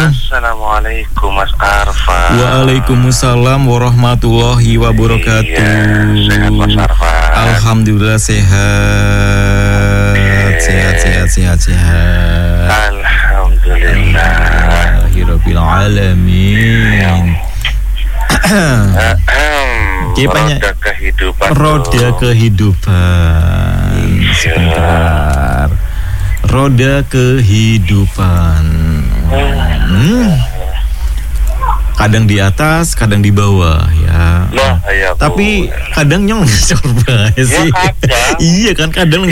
Assalamualaikum Mas Arfan. Waalaikumsalam warahmatullahi wabarakatuh. Iya, sehat Mas Arfan. Alhamdulillah sehat. Sehat. Alhamdulillah. Alhamdulillahirabbil alamin. Roda kehidupan. Roda kehidupan. Sebentar. Roda kehidupan. Kadang di atas, kadang di bawah ya. Lah, ya, tapi kadang nyong coba sih. Ya, kadang. Iya kan kadang